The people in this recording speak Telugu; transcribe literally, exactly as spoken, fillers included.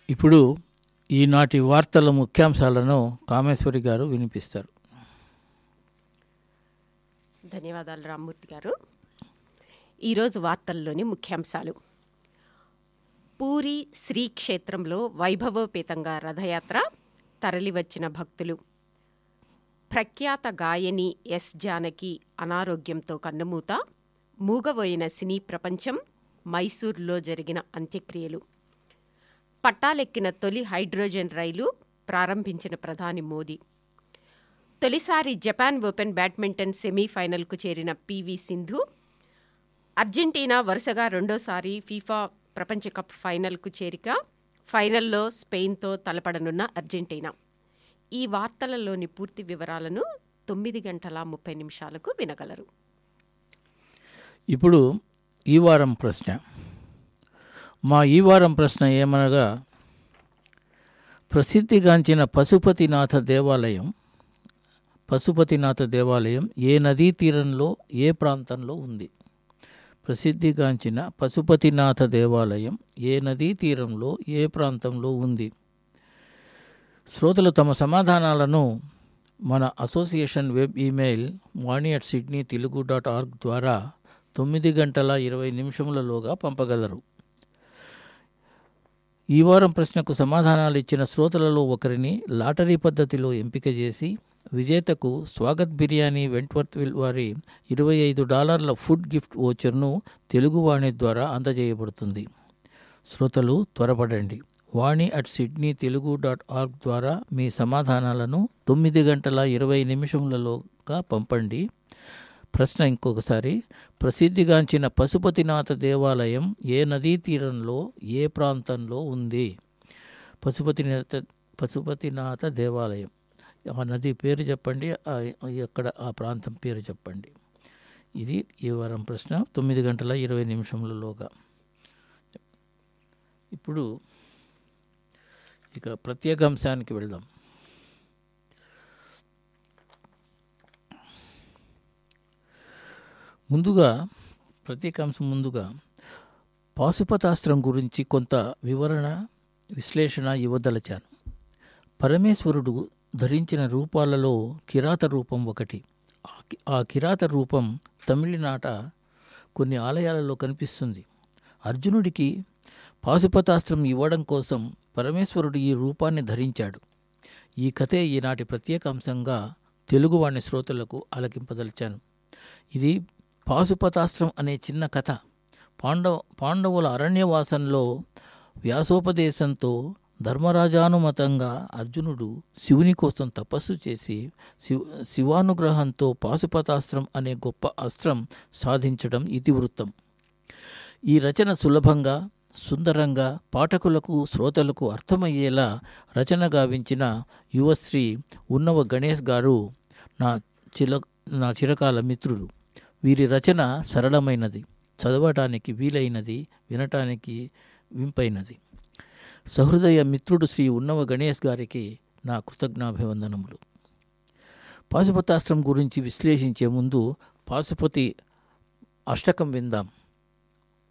ఇప్పుడు ఈనాటి వార్తల ముఖ్యాంశాలను కామేశ్వరి గారు వినిపిస్తారు. ధన్యవాదాలు రామ్మూర్తి గారు. ఈరోజు వార్తల్లోని ముఖ్యాంశాలు: పూరి శ్రీక్షేత్రంలో వైభవోపేతంగా రథయాత్ర, తరలివచ్చిన భక్తులు. ప్రఖ్యాత గాయని ఎస్ జానకి అనారోగ్యంతో కన్నుమూత, మూగబోయిన సినీ ప్రపంచం, మైసూర్లో జరిగిన అంత్యక్రియలు. పట్టాలెక్కిన తొలి హైడ్రోజన్ రైలు ప్రారంభించిన ప్రధాని మోదీ. తొలిసారి జపాన్ ఓపెన్ బ్యాడ్మింటన్ సెమీఫైనల్కు చేరిన పీవీ సింధు. అర్జెంటీనా వరుసగా రెండోసారి ఫీఫా ప్రపంచ కప్ ఫైనల్కు చేరిక, ఫైనల్లో స్పెయిన్తో తలపడనున్న అర్జెంటీనా. ఈ వార్తలలోని పూర్తి వివరాలను తొమ్మిది గంటల ముప్పై నిమిషాలకు వినగలరు. ఇప్పుడు ఈ వారం ప్రశ్న. మా ఈ వారం ప్రశ్న ఏమనగా, ప్రసిద్ధిగాంచిన పశుపతినాథ దేవాలయం పశుపతినాథ దేవాలయం ఏ నదీ తీరంలో, ఏ ప్రాంతంలో ఉంది? ప్రసిద్ధిగాంచిన పశుపతినాథ దేవాలయం ఏ నదీ తీరంలో, ఏ ప్రాంతంలో ఉంది? శ్రోతలు తమ సమాధానాలను మన association web email Vani at Sydney Telugu dot org ద్వారా తొమ్మిది గంటల ఇరవై నిమిషములలోగా పంపగలరు. ఈ వారం ప్రశ్నకు సమాధానాలు ఇచ్చిన శ్రోతలలో ఒకరిని లాటరీ పద్ధతిలో ఎంపిక చేసి విజేతకు స్వాగత్ బిర్యానీ వెంట్వర్త్ వారి ఇరవై ఐదు డాలర్ల ఫుడ్ గిఫ్ట్ వోచర్ను తెలుగువాణి ద్వారా అందజేయబడుతుంది. శ్రోతలు త్వరపడండి. వాణి at Sydney Telugu dot org ద్వారా మీ సమాధానాలను తొమ్మిది గంటల ఇరవై నిమిషములలోగా పంపండి. ప్రశ్న ఇంకొకసారి: ప్రసిద్ధిగాంచిన పశుపతినాథ దేవాలయం ఏ నదీ తీరంలో, ఏ ప్రాంతంలో ఉంది? పశుపతినాథ పశుపతినాథ దేవాలయం, ఆ నది పేరు చెప్పండి, ఎక్కడ ఆ ప్రాంతం పేరు చెప్పండి. ఇది ఈ వారం ప్రశ్న, తొమ్మిది గంటల ఇరవై నిమిషములలోగా. ఇప్పుడు ఇక ప్రత్యేక అంశానికి వెళ్దాం. ముందుగా ప్రత్యేకాంశం ముందుగా పాశుపతాస్త్రం గురించి కొంత వివరణ, విశ్లేషణ ఇవ్వదలచాను. పరమేశ్వరుడు ధరించిన రూపాలలో కిరాత రూపం ఒకటి. ఆ కిరాత రూపం తమిళనాట కొన్ని ఆలయాలలో కనిపిస్తుంది. అర్జునుడికి పాశుపతాస్త్రం ఇవ్వడం కోసం పరమేశ్వరుడు ఈ రూపాన్ని ధరించాడు. ఈ కథే ఈనాటి ప్రత్యేకాంశంగా తెలుగువాణి శ్రోతలకు ఆలకింపదలిచాను. ఇది పాశుపతాస్త్రం అనే చిన్న కథ. పాండవ పాండవుల అరణ్యవాసంలో వ్యాసోపదేశంతో ధర్మరాజానుమతంగా అర్జునుడు శివుని కోసం తపస్సు చేసి శివ శివానుగ్రహంతో పాశుపతాస్త్రం అనే గొప్ప అస్త్రం సాధించడం ఇతివృత్తం. ఈ రచన సులభంగా, సుందరంగా, పాఠకులకు, శ్రోతలకు అర్థమయ్యేలా రచన గావించిన యువశ్రీ ఉన్నవ గణేష్ గారు నా చిల నా చిరకాల మిత్రులు. వీరి రచన సరళమైనది, చదవటానికి వీలైనది, వినటానికి వింపైనది. సహృదయ మిత్రుడు శ్రీ ఉన్నవ గణేష్ గారికి నా కృతజ్ఞాభివందనములు. పాశుపతాస్త్రం గురించి విశ్లేషించే ముందు పాశుపతి అష్టకం విందాం.